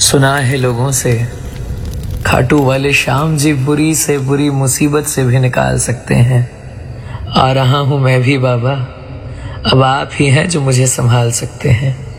सुना है लोगों से खाटू वाले श्याम जी बुरी से बुरी मुसीबत से भी निकाल सकते हैं। आ रहा हूं मैं भी बाबा, अब आप ही हैं जो मुझे संभाल सकते हैं।